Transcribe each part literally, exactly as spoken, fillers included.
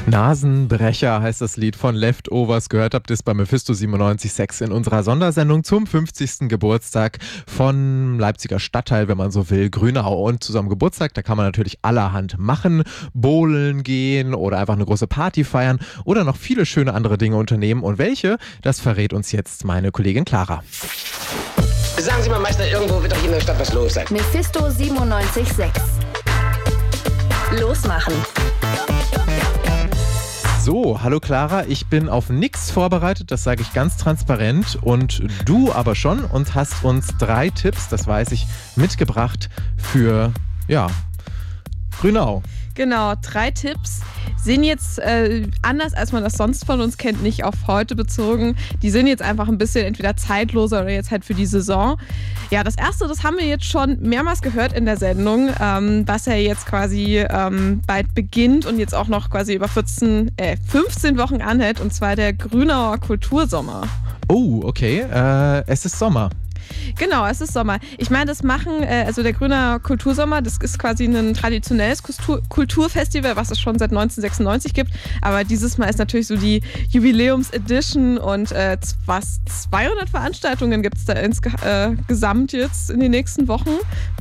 Nasenbrecher heißt das Lied von Leftovers. Gehört habt ihr es bei Mephisto siebenundneunzig Komma sechs in unserer Sondersendung zum fünfzigsten Geburtstag von Leipziger Stadtteil, wenn man so will, Grünau. Und zu seinem Geburtstag, da kann man natürlich allerhand machen, bowlen gehen oder einfach eine große Party feiern oder noch viele schöne andere Dinge unternehmen. Und welche, das verrät uns jetzt meine Kollegin Clara. Sagen Sie mal, Meister, irgendwo wird doch hier in der Stadt was los sein. Mephisto siebenundneunzig Komma sechs. Losmachen. So, hallo Clara, ich bin auf nichts vorbereitet, das sage ich ganz transparent und du aber schon und hast uns drei Tipps, das weiß ich, mitgebracht für, ja, Grünau. Genau, drei Tipps sind jetzt äh, anders, als man das sonst von uns kennt, nicht auf heute bezogen. Die sind jetzt einfach ein bisschen entweder zeitloser oder jetzt halt für die Saison. Ja, das erste, das haben wir jetzt schon mehrmals gehört in der Sendung, ähm, was ja jetzt quasi ähm, bald beginnt und jetzt auch noch quasi über vierzehn, äh, fünfzehn Wochen anhält, und zwar der Grünauer Kultursommer. Oh, okay, äh, es ist Sommer. Genau, es ist Sommer. Ich meine, das machen, äh, also der Grünauer Kultursommer, das ist quasi ein traditionelles Kultur- Kulturfestival, was es schon seit neunzehnhundertsechsundneunzig gibt. Aber dieses Mal ist natürlich so die Jubiläums-Edition und äh, was zweihundert Veranstaltungen gibt es da insgesamt äh, jetzt in den nächsten Wochen.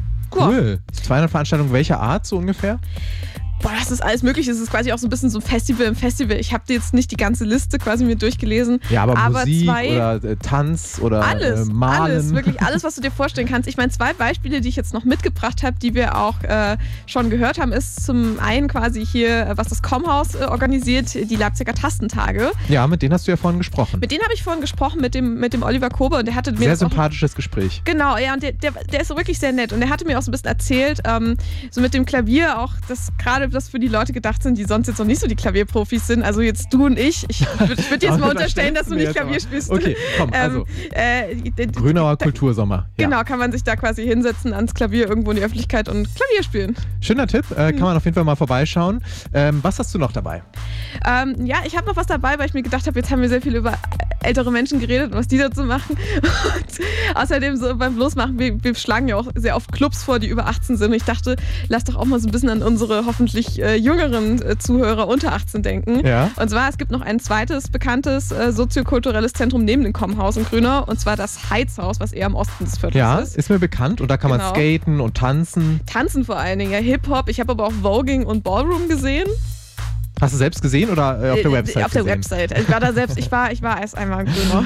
Cool. Ja. zweihundert Veranstaltungen welcher Art so ungefähr? Boah, das ist alles möglich. Es ist quasi auch so ein bisschen so ein Festival im Festival. Ich habe jetzt nicht die ganze Liste quasi mir durchgelesen. Ja, aber, aber Musik zwei, oder äh, Tanz oder alles, äh, Malen. Alles, wirklich alles, was du dir vorstellen kannst. Ich meine, zwei Beispiele, die ich jetzt noch mitgebracht habe, die wir auch äh, schon gehört haben, ist zum einen quasi hier, was das Kommhaus äh, organisiert, die Leipziger Tastentage. Ja, mit denen hast du ja vorhin gesprochen. Mit denen habe ich vorhin gesprochen, mit dem, mit dem Oliver Kobe. Und der hatte mir sehr das sympathisches auch, Gespräch. Genau, ja, und der, der, der ist so wirklich sehr nett. Und der hatte mir auch so ein bisschen erzählt, ähm, so mit dem Klavier auch, dass gerade das für die Leute gedacht sind, die sonst jetzt noch nicht so die Klavierprofis sind. Also jetzt du und ich. Ich würde würd jetzt mal unterstellen, dass du nicht Klavier spielst. Okay, komm, also. Ähm, äh, Grünauer Kultursommer. Ja. Genau, kann man sich da quasi hinsetzen ans Klavier irgendwo in die Öffentlichkeit und Klavier spielen. Schöner Tipp, äh, kann man auf jeden Fall mal vorbeischauen. Ähm, was hast du noch dabei? Ähm, ja, ich habe noch was dabei, weil ich mir gedacht habe, jetzt haben wir sehr viel über ältere Menschen geredet und was die dazu machen. Und außerdem so beim Losmachen, wir, wir schlagen ja auch sehr oft Clubs vor, die über achtzehn sind. Und ich dachte, lass doch auch mal so ein bisschen an unsere hoffentlich äh, jüngeren äh, Zuhörer unter achtzehn denken. Ja. Und zwar, es gibt noch ein zweites bekanntes äh, soziokulturelles Zentrum neben dem Kommhaus in Grünau, und zwar das Heizhaus, was eher am Osten des Viertels ja, ist. Ja, ist mir bekannt, und da kann genau. man skaten und tanzen. Tanzen vor allen Dingen, ja, Hip-Hop. Ich habe aber auch Voging und Ballroom gesehen. Hast du selbst gesehen oder äh, auf der Website? Auf der gesehen? Website. Ich war da selbst, ich war, ich war erst einmal in Grünau.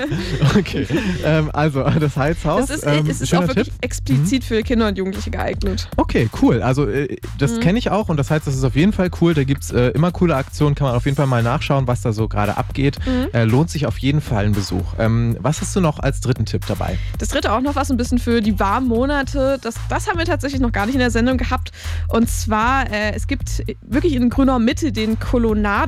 Okay, ähm, also das Heizhaus. Das ist, ähm, es ist auch wirklich Tipp. explizit mhm. für Kinder und Jugendliche geeignet. Okay, cool. Also äh, das mhm. kenne ich auch, und das heißt, das ist auf jeden Fall cool. Da gibt es äh, immer coole Aktionen, kann man auf jeden Fall mal nachschauen, was da so gerade abgeht. Mhm. Äh, lohnt sich auf jeden Fall ein Besuch. Ähm, was hast du noch als dritten Tipp dabei? Das dritte auch noch was ein bisschen für die warmen Monate. Das, das haben wir tatsächlich noch gar nicht in der Sendung gehabt. Und zwar, äh, es gibt wirklich in Grünau Mitte den Kolonnadengarten.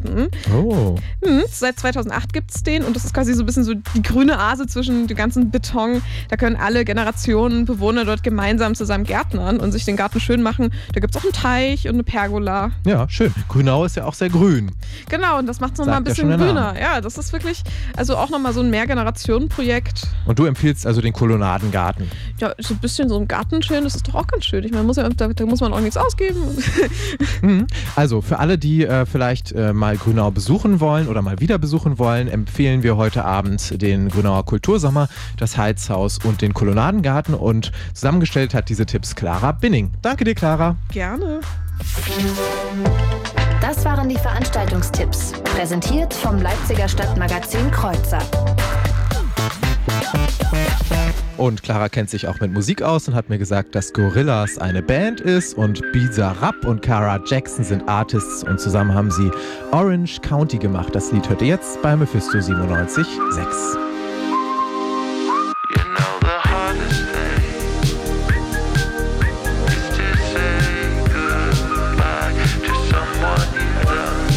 Oh. Hm, seit zweitausendacht gibt es den, und das ist quasi so ein bisschen so die grüne Oase zwischen dem ganzen Beton. Da können alle Generationen Bewohner dort gemeinsam zusammen gärtnern und sich den Garten schön machen. Da gibt es auch einen Teich und eine Pergola. Ja, schön. Grünau ist ja auch sehr grün. Genau, und das macht es nochmal ein bisschen grüner. Ja, das ist wirklich, also auch nochmal so ein Mehrgenerationen-Projekt. Und du empfiehlst also den Kolonnadengarten? Ja, so ein bisschen so ein Garten schön, das ist doch auch ganz schön. Ich meine, muss ja, da, da muss man auch nichts ausgeben. Also für alle, die äh, vielleicht äh, mal Grünau besuchen wollen oder mal wieder besuchen wollen, empfehlen wir heute Abend den Grünauer Kultursommer, das Heizhaus und den Kolonnadengarten, und zusammengestellt hat diese Tipps Clara Binning. Danke dir, Clara. Gerne. Das waren die Veranstaltungstipps, präsentiert vom Leipziger Stadtmagazin Kreuzer. Und Clara kennt sich auch mit Musik aus und hat mir gesagt, dass Gorillaz eine Band ist und Bizarrap und Cara Jackson sind Artists, und zusammen haben sie Orange County gemacht. Das Lied hört ihr jetzt bei Mephisto siebenundneunzig Komma sechs.